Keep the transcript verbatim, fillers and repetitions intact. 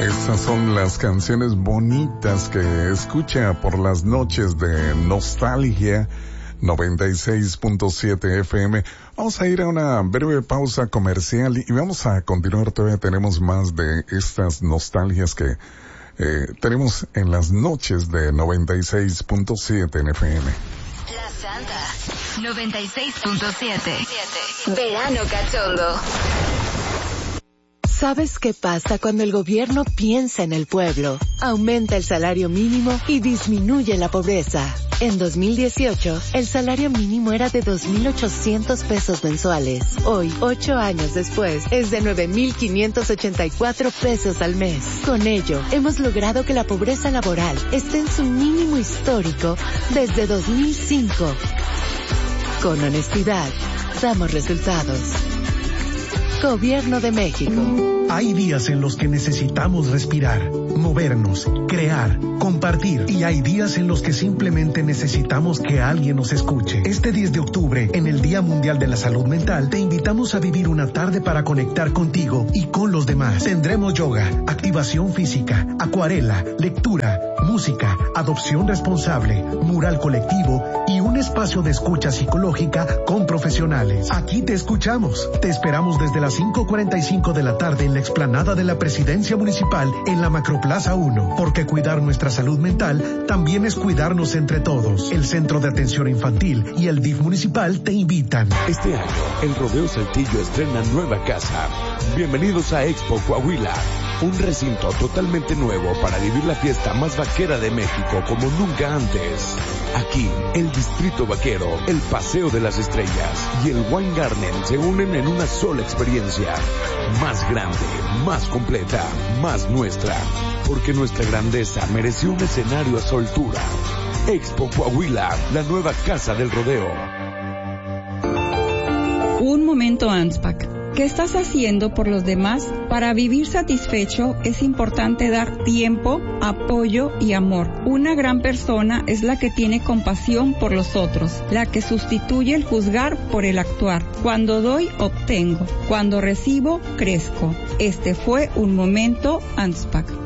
Estas son las canciones bonitas que escucha por las noches de Nostalgia noventa y seis punto siete F M. Vamos a ir a una breve pausa comercial y vamos a continuar. Todavía tenemos más de estas nostalgias que eh, tenemos en las noches de noventa y seis punto siete en F M. La Santa noventa y seis punto siete. Verano cachondo. ¿Sabes qué pasa cuando el gobierno piensa en el pueblo? Aumenta el salario mínimo y disminuye la pobreza. En dos mil dieciocho, el salario mínimo era de dos mil ochocientos pesos mensuales. Hoy, ocho años después, es de nueve mil quinientos ochenta y cuatro pesos al mes. Con ello, hemos logrado que la pobreza laboral esté en su mínimo histórico desde dos mil cinco. Con honestidad, damos resultados. Gobierno de México. Hay días en los que necesitamos respirar, movernos, crear, compartir. Y hay días en los que simplemente necesitamos que alguien nos escuche. Este diez de octubre, en el Día Mundial de la Salud Mental, te invitamos a vivir una tarde para conectar contigo y con los demás. Tendremos yoga, activación física, acuarela, lectura, música, adopción responsable, mural colectivo y un espacio de escucha psicológica con profesionales. Aquí te escuchamos. Te esperamos desde las cinco cuarenta y cinco de la tarde en la explanada de la Presidencia Municipal en la Macroplaza uno, porque cuidar nuestra salud mental también es cuidarnos entre todos. El Centro de Atención Infantil y el D I F municipal te invitan. Este año, el Rodeo Saltillo estrena nueva casa. Bienvenidos a Expo Coahuila, un recinto totalmente nuevo para vivir la fiesta más vaquera de México como nunca antes. Aquí, el Distrito Vaquero, el Paseo de las Estrellas y el Wine Garden se unen en una sola experiencia. Más grande, más completa, más nuestra. Porque nuestra grandeza mereció un escenario a su altura. Expo Coahuila, la nueva casa del rodeo. Un momento ANSPAC. ¿Qué estás haciendo por los demás? Para vivir satisfecho es importante dar tiempo, apoyo y amor. Una gran persona es la que tiene compasión por los otros, la que sustituye el juzgar por el actuar. Cuando doy, obtengo. Cuando recibo, crezco. Este fue un momento ANSPAC.